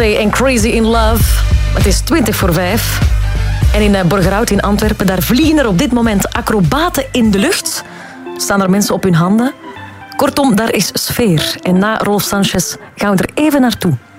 En Crazy in Love. Het is 5:20. En in Borgerhout in Antwerpen, daar vliegen er op dit moment acrobaten in de lucht. Staan er mensen op hun handen. Kortom, daar is sfeer. En na Rolf Sanchez gaan we er even naartoe.